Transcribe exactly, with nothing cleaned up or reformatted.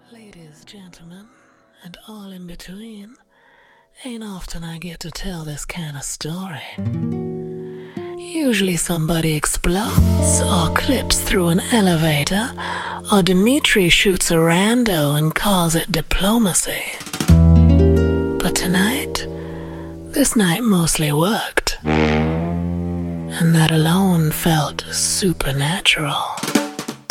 Ladies, gentlemen, and all in between, ain't often I get to tell this kind of story. Usually somebody explodes or clips through an elevator, or Dimitri shoots a rando and calls it diplomacy. But tonight, this night mostly worked. And that alone felt supernatural.